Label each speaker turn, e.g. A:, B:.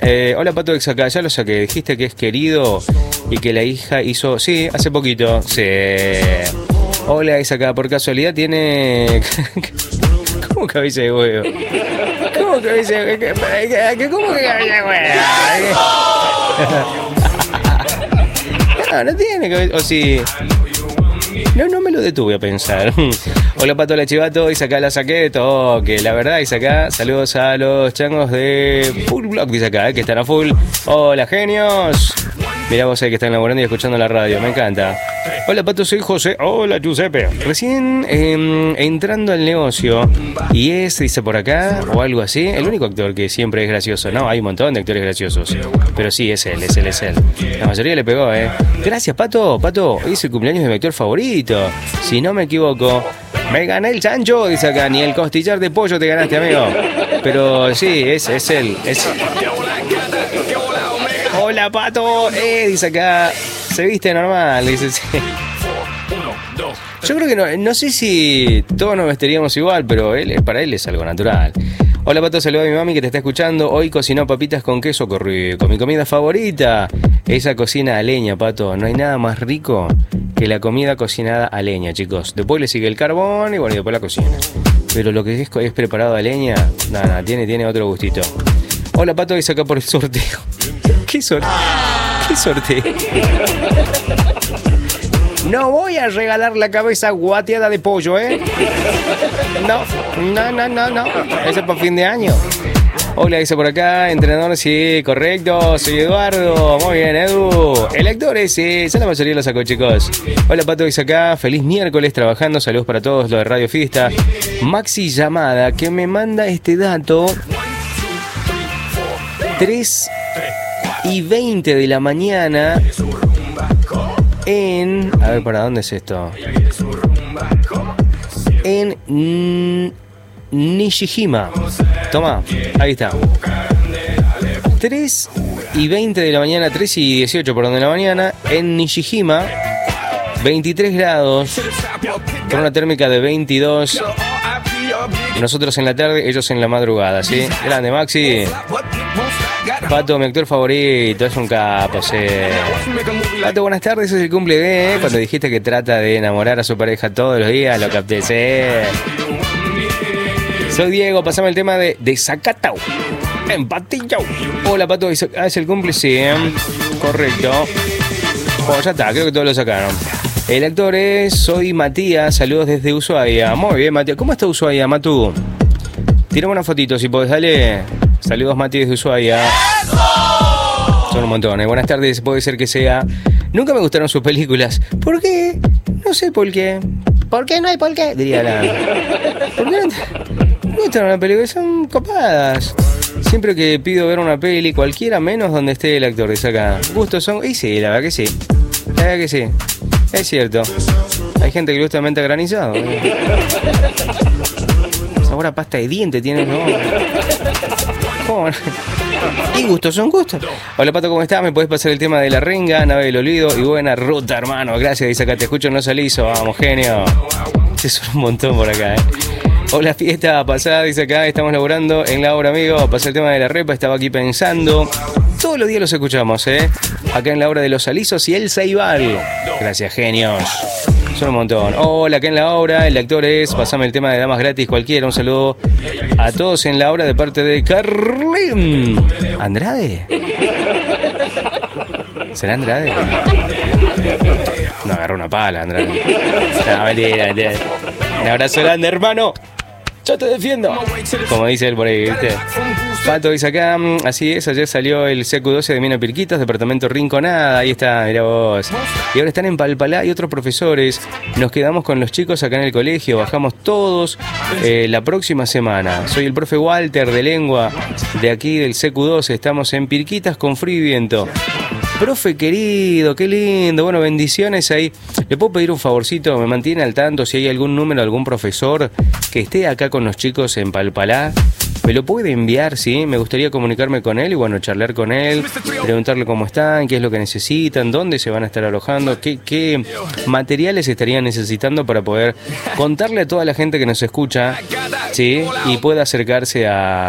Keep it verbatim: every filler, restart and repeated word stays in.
A: Eh, hola Pato, ex acá, ya lo saqué. Dijiste que es querido y que la hija hizo... Sí, hace poquito. Sí. Hola, ex acá, por casualidad tiene... ¿Cómo cabeza de huevo? ¿Cómo cabeza de huevo? ¿Cómo que cabeza de huevo? No, no tiene cabeza... O sí... No, no me lo detuve a pensar. Hola Pato, la Chivato, y acá la saqué de toque. La verdad, y acá, saludos a los changos de Full Block, dice acá, eh, que están a full. Hola, genios. Mirá vos ahí que están laburando y escuchando la radio, me encanta. Hola Pato, soy José. Hola Giuseppe. Recién eh, entrando al negocio, y es, dice por acá, o algo así, el único actor que siempre es gracioso. No, hay un montón de actores graciosos. Pero sí, es él, es él, es él. La mayoría le pegó, ¿eh? Gracias, Pato. Pato, hoy es el cumpleaños de mi actor favorito. Si no me equivoco, me gané el chancho, dice acá. Ni el costillar de pollo te ganaste, amigo. Pero sí, es, es él. Es... Hola, Pato. Eh, dice acá. Se viste normal, dice sí. Yo creo que no, no sé si todos nos vestiríamos igual, pero él, para él es algo natural. Hola Pato, saluda a mi mami que te está escuchando. Hoy cocinó papitas con queso corrido. Mi comida favorita, esa cocina a leña, Pato. No hay nada más rico que la comida cocinada a leña, chicos. Después le sigue el carbón y bueno, y después la cocina. Pero lo que es, es preparado a leña, nada, nada, tiene, tiene otro gustito. Hola Pato, es acá por el sorteo. ¿Qué sorteo? ¿Qué sorteo? No voy a regalar la cabeza guateada de pollo, ¿eh? No, no, no, no, no. Eso es para fin de año. Hola, dice por acá, entrenador, sí, correcto. Soy Eduardo. Muy bien, Edu. Electores, sí, ya la mayoría lo sacó, chicos. Hola, Pato, dice acá, feliz miércoles trabajando. Saludos para todos los de Radio Fiesta. Maxi Llamada, que me manda este dato. tres y veinte de la mañana. En... A ver, ¿para dónde es esto? En N- Nishijima. Toma, ahí está. tres y veinte de la mañana, tres y dieciocho, perdón, de la mañana. En Nishijima, veintitrés grados. Con una térmica de veintidós. Nosotros en la tarde, ellos en la madrugada, ¿sí? Grande, Maxi. Pato, mi actor favorito, es un capo, sí. Pato, buenas tardes, es el cumple de... Cuando dijiste que trata de enamorar a su pareja todos los días, lo capté, sí. Soy Diego, pasame el tema de, de Zacatau. Empatillo. Hola, Pato, ah, es el cumple, sí, ¿eh? Correcto. Oh, ya está, creo que todos lo sacaron. El actor es... Soy Matías, saludos desde Ushuaia. Muy bien, Matías. ¿Cómo está Ushuaia, Matu? Tírame una fotito, si podés, dale... Saludos, Mati, desde Ushuaia. Son un montón, ¿eh? Buenas tardes, puede ser que sea... Nunca me gustaron sus películas. ¿Por qué? No sé por qué. ¿Por qué no hay por qué? Diría la... ¿Por qué no me gustaron las películas? Son copadas. Siempre que pido ver una peli, cualquiera menos donde esté el actor, dice acá. Gustos son... Y sí, la verdad que sí. La verdad que sí. Es cierto. Hay gente que le gusta mente granizado, ¿eh? Sabor a pasta de diente tiene, ¿no? ¿Cómo? Y gustos son gustos. Hola Pato, ¿cómo estás? ¿Me podés pasar el tema de la renga, nave del olvido y buena ruta, hermano? Gracias, dice acá, te escucho en Los Alisos. Vamos, genio. Te suena un montón por acá, ¿eh? Hola, fiesta pasada, dice acá, estamos laburando en la obra, amigo. Pasé el tema de la repa, estaba aquí pensando. Todos los días los escuchamos, ¿eh? Acá en la obra de Los Alisos y el Ceibal. Gracias, genios. Son un montón. Hola, acá en la obra, el actor es... Pasame el tema de Damas Gratis cualquiera. Un saludo a todos en la obra de parte de Carlín. ¿Andrade? ¿Será Andrade? No, agarró una pala, Andrade. No, mentira, mentira. Un abrazo grande, hermano. Yo te defiendo. Como dice él por ahí, ¿viste? Pato dice acá, así es, ayer salió el C Q doce de Mina Pirquitas, departamento Rinconada, ahí está, mirá vos. Y ahora están en Palpalá y otros profesores. Nos quedamos con los chicos acá en el colegio, bajamos todos eh, la próxima semana. Soy el profe Walter de lengua de aquí del C Q doce, estamos en Pirquitas con frío y viento. Profe querido, qué lindo, bueno, bendiciones ahí. ¿Le puedo pedir un favorcito? ¿Me mantiene al tanto si hay algún número, algún profesor que esté acá con los chicos en Palpalá? ¿Me lo puede enviar, sí? Me gustaría comunicarme con él y, bueno, charlar con él, preguntarle cómo están, qué es lo que necesitan, dónde se van a estar alojando, qué, qué materiales estarían necesitando para poder contarle a toda la gente que nos escucha, sí, y pueda acercarse a...